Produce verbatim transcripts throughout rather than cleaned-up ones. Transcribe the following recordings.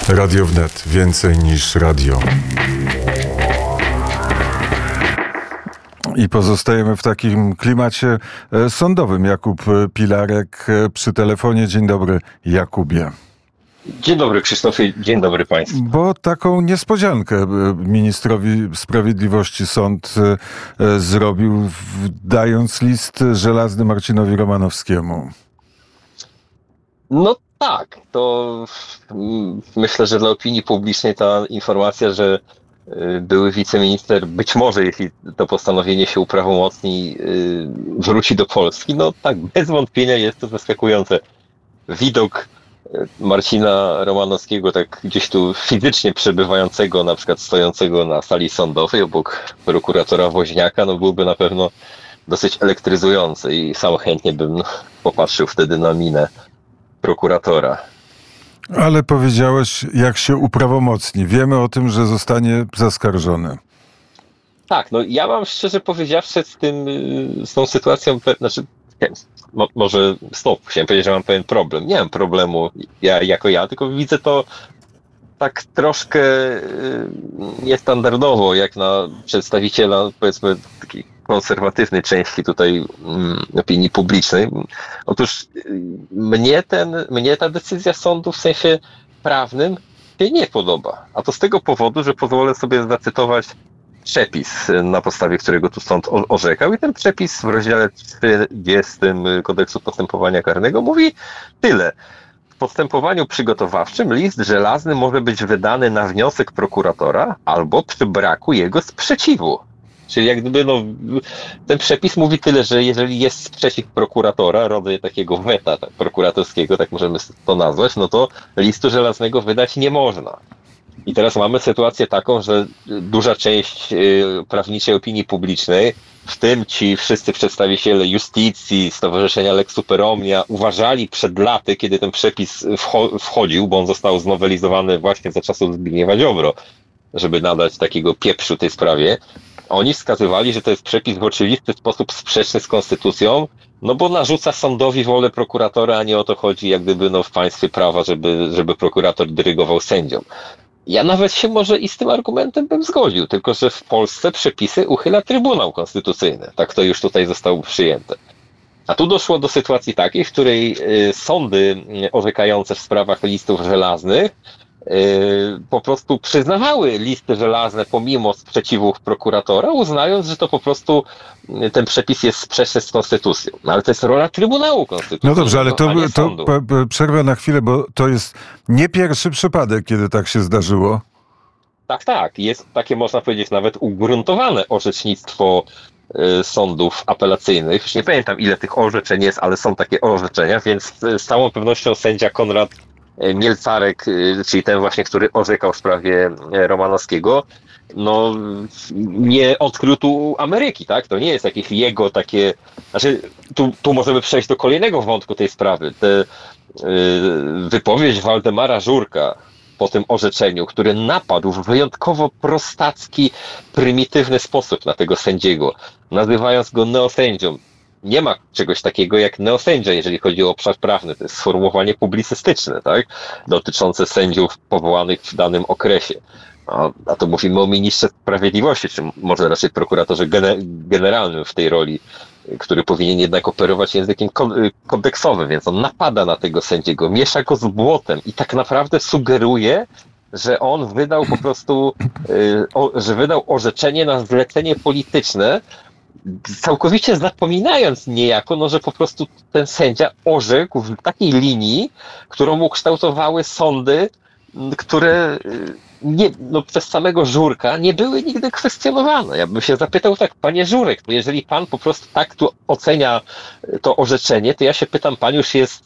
Radio Wnet. Więcej niż radio. I pozostajemy w takim klimacie sądowym. Jakub Pilarek przy telefonie. Dzień dobry, Jakubie. Dzień dobry, Krzysztofie. Dzień dobry państwu. Bo taką niespodziankę ministrowi sprawiedliwości sąd zrobił, dając list żelazny Marcinowi Romanowskiemu. No tak, to myślę, że dla opinii publicznej ta informacja, że były wiceminister, być może jeśli to postanowienie się uprawomocni, wróci do Polski, no tak, bez wątpienia jest to zaskakujące. Widok Marcina Romanowskiego, tak gdzieś tu fizycznie przebywającego, na przykład stojącego na sali sądowej obok prokuratora Woźniaka, no byłby na pewno dosyć elektryzujący i sam chętnie bym popatrzył wtedy na minę prokuratora. Ale powiedziałeś, jak się uprawomocni. Wiemy o tym, że zostanie zaskarżony. Tak, no ja mam szczerze powiedziawszy z tym, z tą sytuacją, znaczy mo, może stop, chciałem powiedzieć, że mam pewien problem. Nie mam problemu ja jako ja, tylko widzę to tak troszkę niestandardowo, jak na przedstawiciela, powiedzmy, takiej konserwatywnej części tutaj um, opinii publicznej. Otóż mnie, ten, mnie ta decyzja sądu w sensie prawnym się nie podoba. A to z tego powodu, że pozwolę sobie zacytować przepis, na podstawie którego tu sąd orzekał. I ten przepis w rozdziale trzydziestym Kodeksu Postępowania Karnego mówi tyle. W postępowaniu przygotowawczym list żelazny może być wydany na wniosek prokuratora albo przy braku jego sprzeciwu. Czyli jak gdyby no, ten przepis mówi tyle, że jeżeli jest sprzeciw prokuratora, rodzaj takiego weta tak, prokuratorskiego, tak możemy to nazwać, no to listu żelaznego wydać nie można. I teraz mamy sytuację taką, że duża część y, prawniczej opinii publicznej, w tym ci wszyscy przedstawiciele Justicji, Stowarzyszenia Lex Super Omnia, uważali przed laty, kiedy ten przepis wcho- wchodził, bo on został znowelizowany właśnie za czasów Zbigniewa Ziobro, żeby nadać takiego pieprzu tej sprawie. Oni wskazywali, że to jest przepis w oczywisty sposób sprzeczny z konstytucją, no bo narzuca sądowi wolę prokuratora, a nie o to chodzi jak gdyby no, w państwie prawa, żeby, żeby prokurator dyrygował sędziom. Ja nawet się może i z tym argumentem bym zgodził, tylko że w Polsce przepisy uchyla Trybunał Konstytucyjny. Tak to już tutaj zostało przyjęte. A tu doszło do sytuacji takiej, w której y, sądy orzekające w sprawach listów żelaznych y, po prostu przyznawały listy żelazne pomimo sprzeciwów prokuratora, uznając, że to po prostu y, ten przepis jest sprzeczny z konstytucją. No ale to jest rola Trybunału Konstytucyjnego. No dobrze, ale to, to p- p- przerwę na chwilę, bo to jest nie pierwszy przypadek, kiedy tak się zdarzyło. Tak, tak. Jest takie, można powiedzieć, nawet ugruntowane orzecznictwo y, sądów apelacyjnych. Już nie pamiętam, ile tych orzeczeń jest, ale są takie orzeczenia, więc z całą pewnością sędzia Konrad Mielcarek, y, czyli ten właśnie, który orzekał w sprawie Romanowskiego, no nie odkrył tu Ameryki, tak? To nie jest jakieś jego takie... Znaczy, tu, tu możemy przejść do kolejnego wątku tej sprawy. Te, y, wypowiedź Waldemara Żurka po tym orzeczeniu, który napadł w wyjątkowo prostacki, prymitywny sposób na tego sędziego, nazywając go neosędzią. Nie ma czegoś takiego jak neosędzia, jeżeli chodzi o obszar prawny. To jest sformułowanie publicystyczne, tak? Dotyczące sędziów powołanych w danym okresie. A, a to mówimy o ministrze sprawiedliwości, czy może raczej prokuratorze gene, generalnym w tej roli, który powinien jednak operować językiem kodeksowym, więc on napada na tego sędziego, miesza go z błotem i tak naprawdę sugeruje, że on wydał po prostu, o, że wydał orzeczenie na zlecenie polityczne, całkowicie zapominając niejako, no, że po prostu ten sędzia orzekł w takiej linii, którą mu kształtowały sądy, które nie, no, przez samego Żurka nie były nigdy kwestionowane. Ja bym się zapytał tak, panie Żurek, to jeżeli pan po prostu tak tu ocenia to orzeczenie, to ja się pytam, pan już jest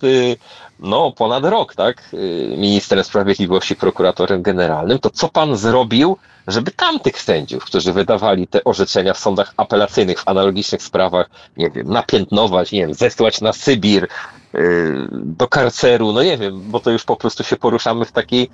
no ponad rok, tak, ministrem sprawiedliwości, prokuratorem generalnym, to co pan zrobił, żeby tamtych sędziów, którzy wydawali te orzeczenia w sądach apelacyjnych w analogicznych sprawach, nie wiem, napiętnować, nie wiem, zesłać na Sybir, do karceru, no nie wiem, bo to już po prostu się poruszamy w takiej,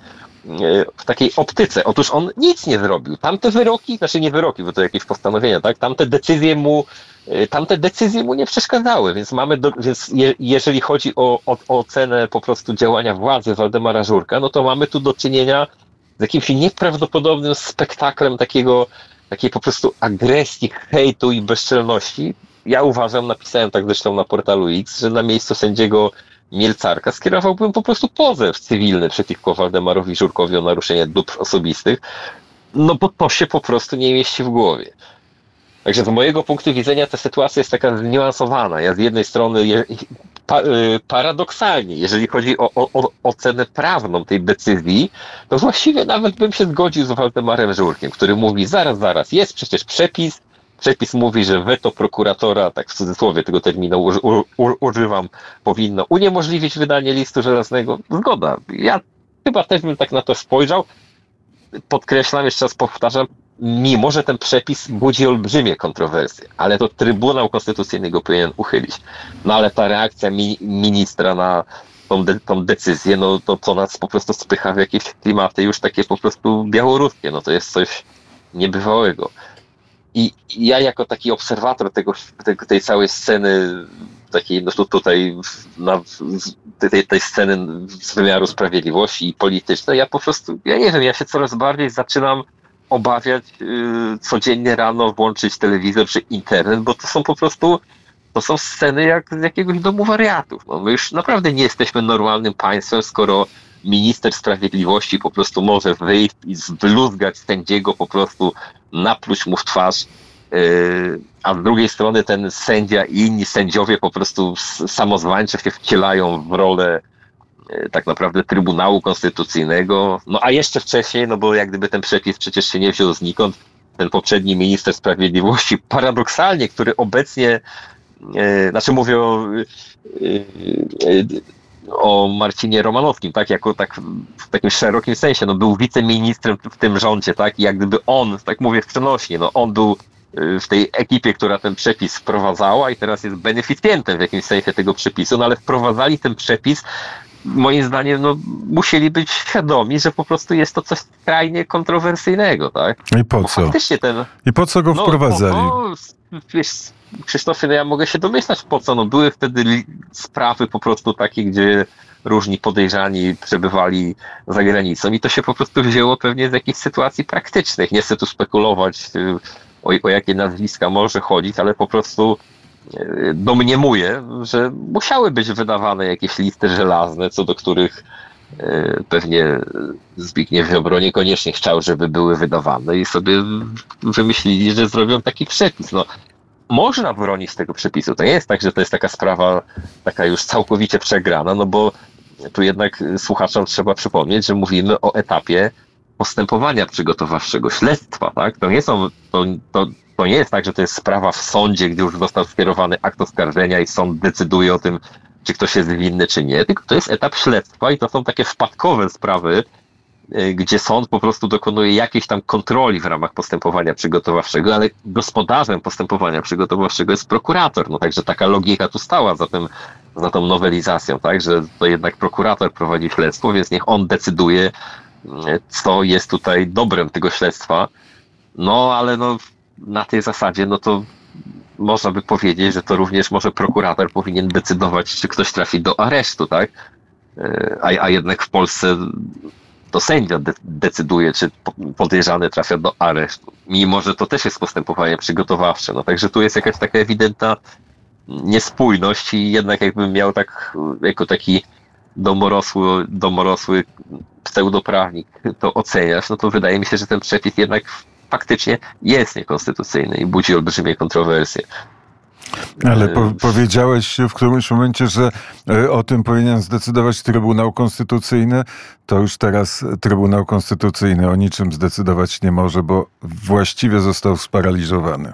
w takiej optyce. Otóż on nic nie zrobił. Tamte wyroki, znaczy nie wyroki, bo to jakieś postanowienia, tak? Tamte decyzje mu, tamte decyzje mu nie przeszkadzały, więc mamy, do, więc je, jeżeli chodzi o, o, o ocenę po prostu działania władzy Waldemara Żurka, no to mamy tu do czynienia z jakimś nieprawdopodobnym spektaklem takiego, takiej po prostu agresji, hejtu i bezczelności. Ja uważam, napisałem tak zresztą na portalu X, że na miejscu sędziego Mielcarka skierowałbym po prostu pozew cywilny przeciwko Waldemarowi Żurkowi o naruszenie dóbr osobistych, no bo to się po prostu nie mieści w głowie. Także z mojego punktu widzenia ta sytuacja jest taka zniuansowana. Ja z jednej strony je, pa, paradoksalnie, jeżeli chodzi o, o, o ocenę prawną tej decyzji, to właściwie nawet bym się zgodził z Waldemarem Żurkiem, który mówi zaraz, zaraz, jest przecież przepis, Przepis mówi, że weto prokuratora, tak w cudzysłowie tego terminu u, u, u, używam, powinno uniemożliwić wydanie listu żelaznego. Zgoda. Ja chyba też bym tak na to spojrzał. Podkreślam, jeszcze raz powtarzam, mimo że ten przepis budzi olbrzymie kontrowersje, ale to Trybunał Konstytucyjny go powinien uchylić. No ale ta reakcja mi, ministra na tą, de, tą decyzję, no to co nas po prostu spycha w jakieś klimaty już takie po prostu białoruskie. No to jest coś niebywałego. I ja jako taki obserwator tego, tego, tej całej sceny, takiej, no tutaj na, tej, tej sceny z wymiaru sprawiedliwości i politycznej, ja po prostu, ja nie wiem, ja się coraz bardziej zaczynam obawiać yy, codziennie rano włączyć telewizor czy internet, bo to są po prostu, to są sceny jak z jakiegoś domu wariatów. No, my już naprawdę nie jesteśmy normalnym państwem, skoro minister sprawiedliwości po prostu może wyjść i wyluzgać sędziego, po prostu napluć mu w twarz, yy, a z drugiej strony ten sędzia i inni sędziowie po prostu samozwańczo się wcielają w rolę yy, tak naprawdę Trybunału Konstytucyjnego. No a jeszcze wcześniej, no bo jak gdyby ten przepis przecież się nie wziął znikąd, ten poprzedni minister sprawiedliwości, paradoksalnie, który obecnie, yy, znaczy mówię o yy, yy, o Marcinie Romanowskim, tak, jako tak w takim szerokim sensie, no był wiceministrem w tym rządzie, tak, i jak gdyby on, tak mówię w przenośnie, no on był w tej ekipie, która ten przepis wprowadzała i teraz jest beneficjentem w jakimś sensie tego przepisu, no ale wprowadzali ten przepis, moim zdaniem, no musieli być świadomi, że po prostu jest to coś skrajnie kontrowersyjnego, tak. I po co? Faktycznie ten... I po co go no, wprowadzali? No, no, wiesz, Krzysztofie, no ja mogę się domyślać po co, no były wtedy li- sprawy po prostu takie, gdzie różni podejrzani przebywali za granicą i to się po prostu wzięło pewnie z jakichś sytuacji praktycznych. Nie chcę tu spekulować, o, o jakie nazwiska może chodzić, ale po prostu domniemuję, że musiały być wydawane jakieś listy żelazne, co do których pewnie Zbigniew Ziobro niekoniecznie chciał, żeby były wydawane i sobie wymyślili, że zrobią taki przepis. No, można bronić tego przepisu. To nie jest tak, że to jest taka sprawa taka już całkowicie przegrana, no bo tu jednak słuchaczom trzeba przypomnieć, że mówimy o etapie postępowania przygotowawczego, śledztwa, tak? To nie są, to, to, to nie jest tak, że to jest sprawa w sądzie, gdzie już został skierowany akt oskarżenia i sąd decyduje o tym, czy ktoś jest winny, czy nie, tylko to jest etap śledztwa i to są takie wpadkowe sprawy, gdzie sąd po prostu dokonuje jakiejś tam kontroli w ramach postępowania przygotowawczego, ale gospodarzem postępowania przygotowawczego jest prokurator. No także taka logika tu stała za, tym, za tą nowelizacją, tak, że to jednak prokurator prowadzi śledztwo, więc niech on decyduje, co jest tutaj dobrem tego śledztwa. No ale no, na tej zasadzie, no to można by powiedzieć, że to również może prokurator powinien decydować, czy ktoś trafi do aresztu, tak? A, a jednak w Polsce to sędzia de- decyduje, czy podejrzany trafia do aresztu, mimo że to też jest postępowanie przygotowawcze. No także tu jest jakaś taka ewidentna niespójność i jednak jakbym miał tak, jako taki domorosły, domorosły pseudoprawnik to oceniać, no to wydaje mi się, że ten przepis jednak faktycznie jest niekonstytucyjny i budzi olbrzymie kontrowersje. Ale po, powiedziałeś w którymś momencie, że o tym powinien zdecydować Trybunał Konstytucyjny. To już teraz Trybunał Konstytucyjny o niczym zdecydować nie może, bo właściwie został sparaliżowany.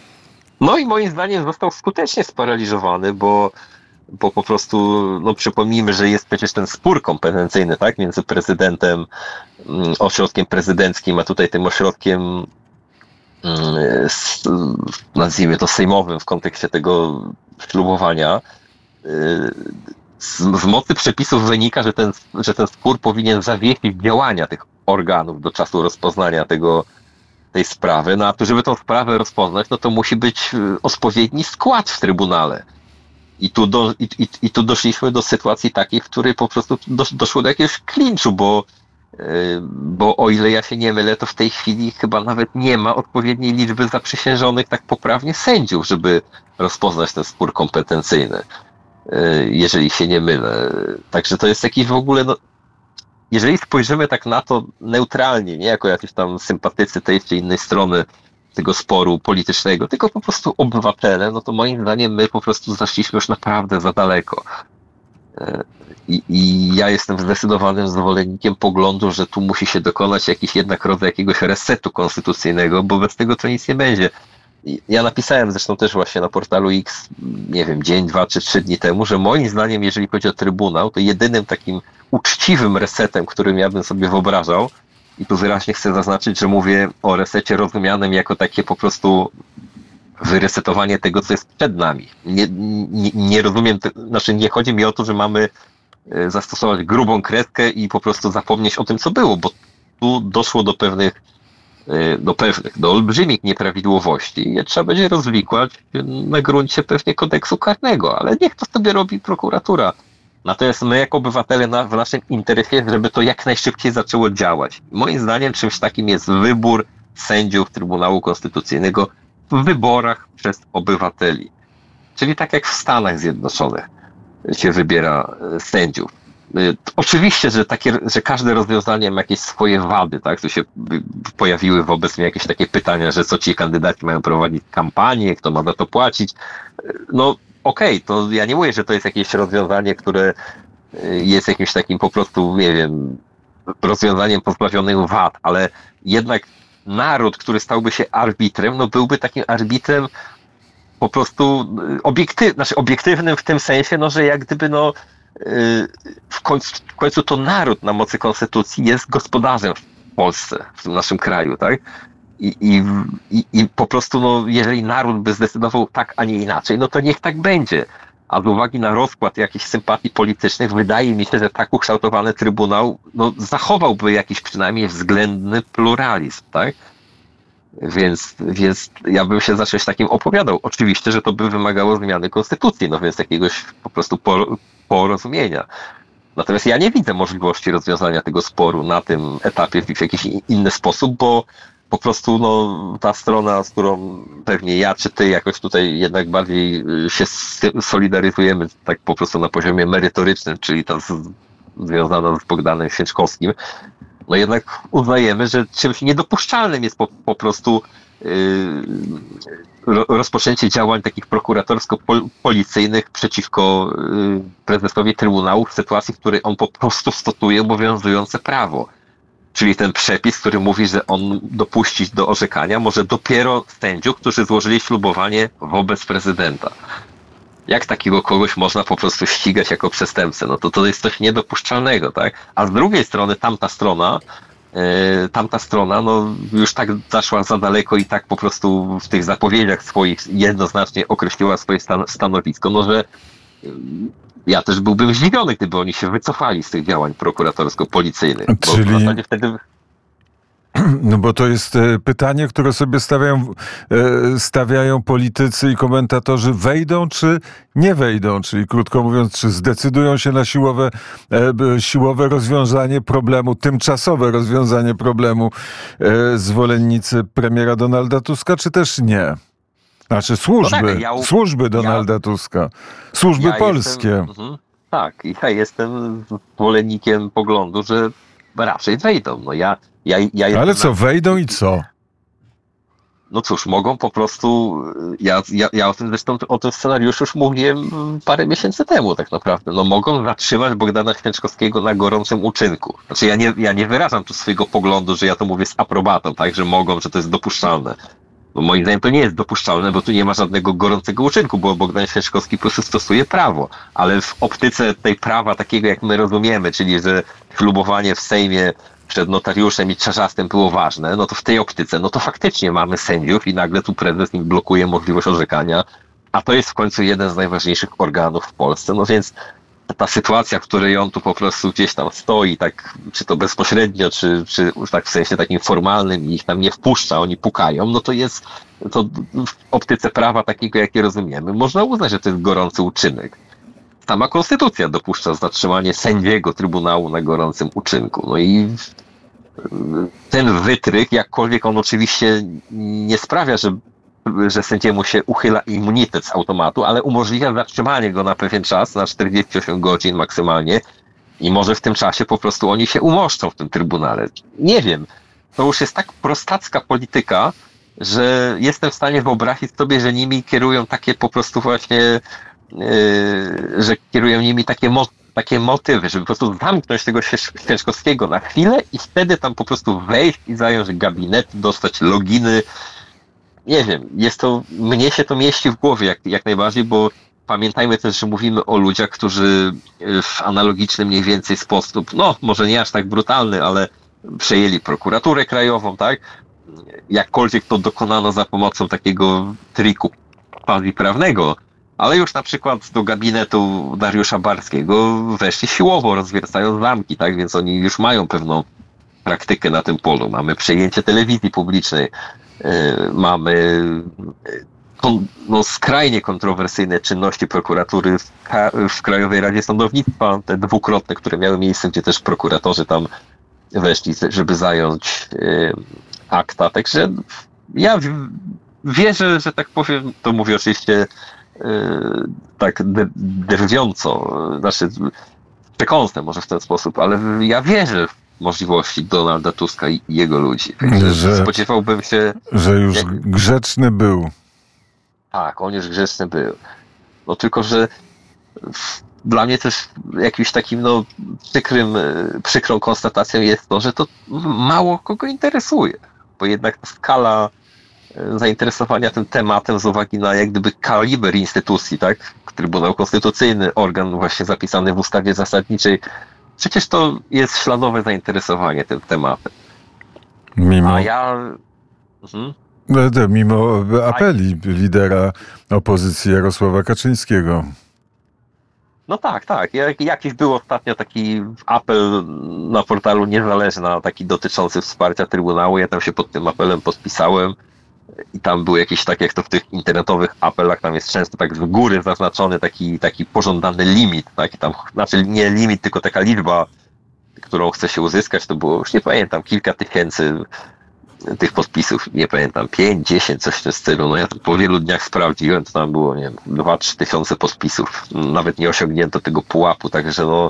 No i moim zdaniem został skutecznie sparaliżowany, bo, bo po prostu, no przypomnijmy, że jest przecież ten spór kompetencyjny, tak, między prezydentem, ośrodkiem prezydenckim, a tutaj tym ośrodkiem, nazwijmy to sejmowym w kontekście tego ślubowania. z, z mocy przepisów wynika, że ten, że ten spór powinien zawiesić działania tych organów do czasu rozpoznania tego, tej sprawy, no a żeby tą sprawę rozpoznać, no to musi być odpowiedni skład w Trybunale. I tu, do, i, i, i tu doszliśmy do sytuacji takiej, w której po prostu do, doszło do jakiegoś klinczu, bo, yy, bo o ile ja się nie mylę, to w tej chwili chyba nawet nie ma odpowiedniej liczby zaprzysiężonych tak poprawnie sędziów, żeby rozpoznać ten spór kompetencyjny, yy, jeżeli się nie mylę. Także to jest jakiś w ogóle, no, jeżeli spojrzymy tak na to neutralnie, nie jako jakiś tam sympatycy tej czy innej strony tego sporu politycznego, tylko po prostu obywatele, no to moim zdaniem my po prostu zaszliśmy już naprawdę za daleko. I, i ja jestem zdecydowanym zwolennikiem poglądu, że tu musi się dokonać jakiś jednak rodzaj jakiegoś resetu konstytucyjnego, bo bez tego to nic nie będzie. Ja napisałem zresztą też właśnie na portalu X, nie wiem, dzień, dwa czy trzy dni temu, że moim zdaniem, jeżeli chodzi o Trybunał, to jedynym takim uczciwym resetem, którym ja bym sobie wyobrażał, i tu wyraźnie chcę zaznaczyć, że mówię o resecie rozumianym jako takie po prostu wyresetowanie tego, co jest przed nami. Nie, nie, nie rozumiem, znaczy nie chodzi mi o to, że mamy zastosować grubą kreskę i po prostu zapomnieć o tym, co było, bo tu doszło do pewnych, do pewnych, do olbrzymich nieprawidłowości i je trzeba będzie rozwikłać na gruncie pewnie kodeksu karnego, ale niech to sobie robi prokuratura. Natomiast my jako obywatele na, w naszym interesie, żeby to jak najszybciej zaczęło działać. Moim zdaniem czymś takim jest wybór sędziów Trybunału Konstytucyjnego w wyborach przez obywateli. Czyli tak jak w Stanach Zjednoczonych się wybiera sędziów. Oczywiście, że, takie, że każde rozwiązanie ma jakieś swoje wady, tak? Tu się pojawiły wobec mnie jakieś takie pytania, że co ci kandydaci mają prowadzić kampanię, kto ma za to płacić. No okej, okay, to ja nie mówię, że to jest jakieś rozwiązanie, które jest jakimś takim po prostu, nie wiem, rozwiązaniem pozbawionym wad, ale jednak naród, który stałby się arbitrem, no byłby takim arbitrem po prostu obiektyw, znaczy obiektywnym w tym sensie, no, że jak gdyby no w końcu, w końcu to naród na mocy konstytucji jest gospodarzem w Polsce, w tym naszym kraju, tak? I, i, i, i po prostu, no, jeżeli naród by zdecydował tak, a nie inaczej, no to niech tak będzie. A z uwagi na rozkład jakichś sympatii politycznych, wydaje mi się, że tak ukształtowany Trybunał no, zachowałby jakiś przynajmniej względny pluralizm, tak? Więc, więc ja bym się za czymś takim opowiadał. Oczywiście, że to by wymagało zmiany konstytucji, no więc jakiegoś po prostu porozumienia. Natomiast ja nie widzę możliwości rozwiązania tego sporu na tym etapie w jakiś inny sposób, bo po prostu no, ta strona, z którą pewnie ja czy ty jakoś tutaj jednak bardziej się solidaryzujemy tak po prostu na poziomie merytorycznym, czyli ta z, związana z Bogdanem Święczkowskim, no jednak uznajemy, że czymś niedopuszczalnym jest po, po prostu yy, rozpoczęcie działań takich prokuratorsko-policyjnych przeciwko yy, prezesowi Trybunału w sytuacji, w której on po prostu stosuje obowiązujące prawo. Czyli ten przepis, który mówi, że on dopuścić do orzekania może dopiero sędziów, którzy złożyli ślubowanie wobec prezydenta. Jak takiego kogoś można po prostu ścigać jako przestępcę? No to to jest coś niedopuszczalnego, tak? A z drugiej strony tamta strona, yy, tamta strona no już tak zaszła za daleko i tak po prostu w tych zapowiedziach swoich jednoznacznie określiła swoje stan- stanowisko, no że yy, ja też byłbym zdziwiony, gdyby oni się wycofali z tych działań prokuratorsko-policyjnych. Czyli... Bo w zasadzie wtedy... No bo to jest pytanie, które sobie stawiają, stawiają politycy i komentatorzy, wejdą czy nie wejdą, czyli krótko mówiąc, czy zdecydują się na siłowe, siłowe rozwiązanie problemu, tymczasowe rozwiązanie problemu zwolennicy premiera Donalda Tuska, czy też nie? Znaczy służby, no tak, ja, służby Donalda ja, Tuska, służby ja polskie. Jestem, uh, tak, ja jestem zwolennikiem poglądu, że raczej wejdą. No ja, ja, ja Ale co, na... wejdą i co? No cóż, mogą po prostu, ja, ja, ja o tym zresztą o tym scenariuszu już mówiłem parę miesięcy temu tak naprawdę, no mogą zatrzymać Bogdana Święczkowskiego na gorącym uczynku. Znaczy ja nie, ja nie wyrażam tu swojego poglądu, że ja to mówię z aprobatą, tak, że mogą, że to jest dopuszczalne. Bo moim zdaniem to nie jest dopuszczalne, bo tu nie ma żadnego gorącego uczynku, bo Bogdan Święczkowski po prostu stosuje prawo. Ale w optyce tej prawa takiego, jak my rozumiemy, czyli że ślubowanie w Sejmie przed notariuszem i czarzastem było ważne, no to w tej optyce, no to faktycznie mamy sędziów i nagle tu prezes im blokuje możliwość orzekania, a to jest w końcu jeden z najważniejszych organów w Polsce, no więc ta sytuacja, w której on tu po prostu gdzieś tam stoi, tak, czy to bezpośrednio, czy, czy tak w sensie takim formalnym i ich tam nie wpuszcza, oni pukają, no to jest to w optyce prawa takiego, jakie rozumiemy, można uznać, że to jest gorący uczynek. Sama konstytucja dopuszcza zatrzymanie sędziego Trybunału na gorącym uczynku. No i ten wytryk, jakkolwiek on oczywiście nie sprawia, że, że sędziemu się uchyla immunitet z automatu, ale umożliwia zatrzymanie go na pewien czas, na czterdzieści osiem godzin maksymalnie i może w tym czasie po prostu oni się umoszczą w tym Trybunale. Nie wiem, to już jest tak prostacka polityka, że jestem w stanie wyobrazić sobie, że nimi kierują takie po prostu właśnie, yy, że kierują nimi takie mo- takie motywy, żeby po prostu zamknąć tego Święczkowskiego na chwilę i wtedy tam po prostu wejść i zająć gabinet, dostać loginy. Nie wiem, jest to, mnie się to mieści w głowie jak, jak najbardziej, bo pamiętajmy też, że mówimy o ludziach, którzy w analogiczny mniej więcej sposób, no może nie aż tak brutalny, ale przejęli prokuraturę krajową, tak? Jakkolwiek to dokonano za pomocą takiego triku quasi prawnego, ale już na przykład do gabinetu Dariusza Barskiego weszli siłowo, rozwiercając zamki, tak? Więc oni już mają pewną praktykę na tym polu. Mamy przejęcie telewizji publicznej, yy, mamy kon, no, skrajnie kontrowersyjne czynności prokuratury w, w Krajowej Radzie Sądownictwa, te dwukrotne, które miały miejsce, gdzie też prokuratorzy tam weszli, żeby zająć yy, akta. Także ja w, wierzę, że tak powiem, to mówię oczywiście Yy, tak de- drwiąco, znaczy przekąsne może w ten sposób, ale ja wierzę w możliwości Donalda Tuska i jego ludzi. Że, spodziewałbym się... Że już jak... grzeczny był. Tak, on już grzeczny był. No tylko, że dla mnie też jakimś takim no przykrym, przykrą konstatacją jest to, że to mało kogo interesuje, bo jednak ta skala zainteresowania tym tematem z uwagi na jak gdyby kaliber instytucji, tak? Trybunał Konstytucyjny, organ właśnie zapisany w ustawie zasadniczej. Przecież to jest śladowe zainteresowanie tym tematem. Mimo, A ja... Mhm. Mimo apeli lidera opozycji Jarosława Kaczyńskiego. No tak, tak. Jak, jakiś był ostatnio taki apel na portalu Niezależna, taki dotyczący wsparcia Trybunału. Ja tam się pod tym apelem podpisałem. I tam był jakiś, tak jak to w tych internetowych apelach, tam jest często tak z góry zaznaczony taki, taki pożądany limit, tak? Tam, znaczy nie limit, tylko taka liczba, którą chce się uzyskać, to było, już nie pamiętam, kilka tysięcy tych podpisów, nie pamiętam, pięć, dziesięć, coś w tym stylu. No ja to po wielu dniach sprawdziłem, to tam było, nie wiem, dwa, trzy tysiące podpisów. Nawet nie osiągnięto tego pułapu, także no,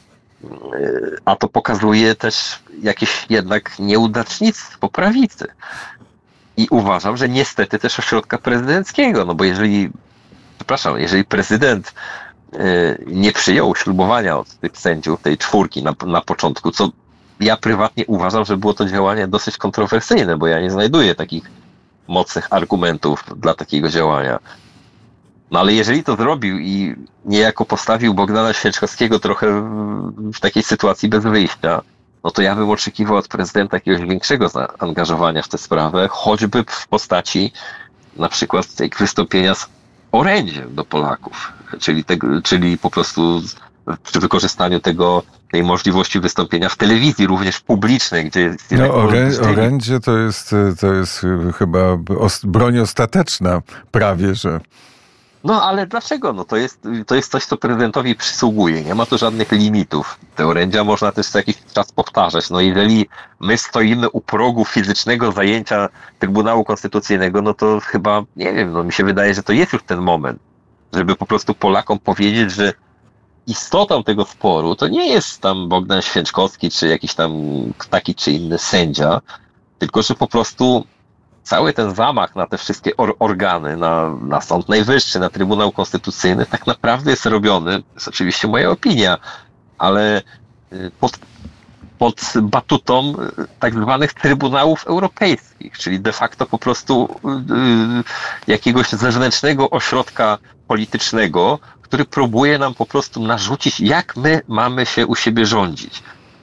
a to pokazuje też jakieś jednak nieudacznictwo prawicy. I uważam, że niestety też ośrodka prezydenckiego, no bo jeżeli, przepraszam, jeżeli prezydent y, nie przyjął ślubowania od tych sędziów, tej czwórki na, na początku, co ja prywatnie uważam, że było to działanie dosyć kontrowersyjne, bo ja nie znajduję takich mocnych argumentów dla takiego działania. No ale jeżeli to zrobił i niejako postawił Bogdana Święczkowskiego trochę w, w takiej sytuacji bez wyjścia, no to ja bym oczekiwał od prezydenta jakiegoś większego zaangażowania w tę sprawę, choćby w postaci na przykład tej wystąpienia z orędziem do Polaków, czyli, te, czyli po prostu przy wykorzystaniu tego, tej możliwości wystąpienia w telewizji, również publicznej, gdzie jest... No, orę, orędzie to jest, to jest chyba broń ostateczna prawie, że... No ale dlaczego? No to jest, to jest coś, co prezydentowi przysługuje. Nie ma tu żadnych limitów. Te orędzia można też co jakiś czas powtarzać. No jeżeli my stoimy u progu fizycznego zajęcia Trybunału Konstytucyjnego, no to chyba, nie wiem, no mi się wydaje, że to jest już ten moment, żeby po prostu Polakom powiedzieć, że istotą tego sporu to nie jest tam Bogdan Święczkowski, czy jakiś tam taki czy inny sędzia, tylko że po prostu cały ten zamach na te wszystkie or- organy, na, na Sąd Najwyższy, na Trybunał Konstytucyjny tak naprawdę jest robiony, to jest oczywiście moja opinia, ale pod, pod batutą tak zwanych Trybunałów Europejskich, czyli de facto po prostu yy, jakiegoś zewnętrznego ośrodka politycznego, który próbuje nam po prostu narzucić, jak my mamy się u siebie rządzić.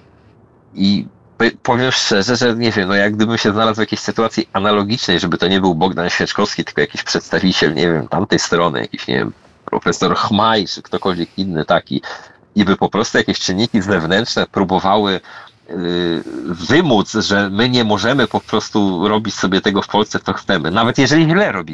I powiem szczerze, że nie wiem, no jak gdybym się znalazł w jakiejś sytuacji analogicznej, żeby to nie był Bogdan Święczkowski, tylko jakiś przedstawiciel, nie wiem, tamtej strony, jakiś, nie wiem, profesor Chmaj, czy ktokolwiek inny taki, i by po prostu jakieś czynniki zewnętrzne próbowały wymóc, że my nie możemy po prostu robić sobie tego w Polsce, co chcemy. Nawet jeżeli źle robimy.